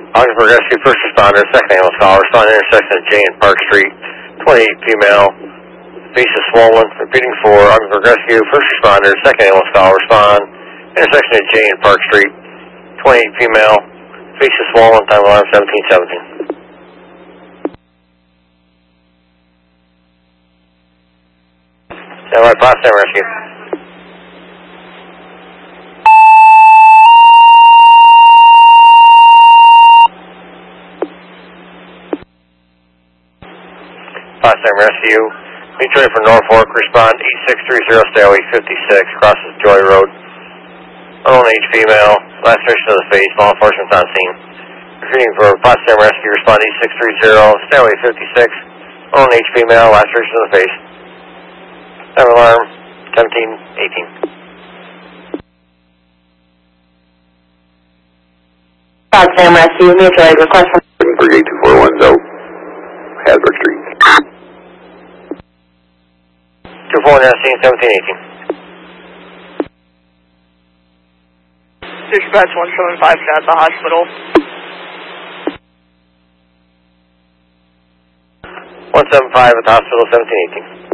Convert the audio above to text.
Ogden for rescue, first responder, second ambulance call, respond intersection of J and Park Street, 28 female, face is swollen, repeating for Ogden for rescue, first responder, second ambulance call, respond intersection of J and Park Street, 28 female, face is swollen, time alarm 1717. Stand by, Potsdam rescue. Potsdam rescue. Mutual aid for Norfolk. Respond E630, stairway 56, crosses Joy Road. Unknown age female. Laceration of the face. Law enforcement's on scene. Repeating for Potsdam rescue. Respond E630, stairway 56. Unknown age female. Laceration of the face. Time alarm 1718. Potsdam rescue. Mutual aid request from 38241 Hasbrook Street. 241 on scene 1718. Dispatch 175 at the hospital. 175 at the hospital 1718.